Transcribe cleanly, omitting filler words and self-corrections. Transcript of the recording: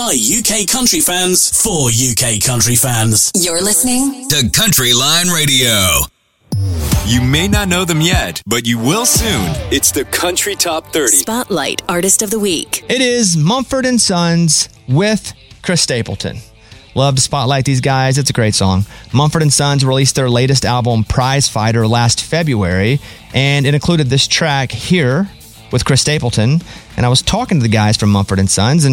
by UK country fans for UK country fans. You're listening to Country Line Radio. You may not know them yet, but you will soon. It's the Country Top 30. Spotlight Artist of the Week. It is Mumford & Sons with Chris Stapleton. Love to spotlight these guys. It's a great song. Mumford & Sons released their latest album, Prize Fighter, last February, and it included this track here with Chris Stapleton. And I was talking to the guys from Mumford & Sons, and